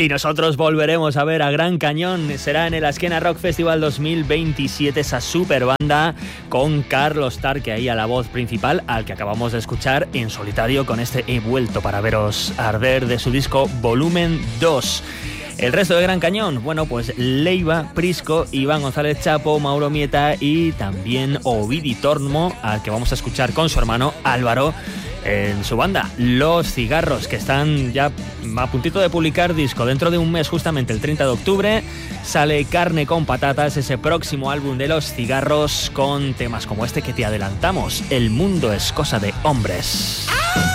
Y nosotros volveremos a ver a Gran Cañón. Será en el Asquena Rock Festival 2027, esa super banda con Carlos Tarque ahí a la voz principal, al que acabamos de escuchar en solitario con este He vuelto para veros arder de su disco Volumen 2. El resto de Gran Cañón, bueno, pues Leiva, Prisco, Iván González Chapo, Mauro Mieta y también Ovidi Tormo, al que vamos a escuchar con su hermano Álvaro en su banda Los Cigarros, que están ya a puntito de publicar disco. Dentro de un mes, justamente el 30 de octubre, sale Carne con Patatas, ese próximo álbum de Los Cigarros, con temas como este que te adelantamos, El mundo es cosa de hombres.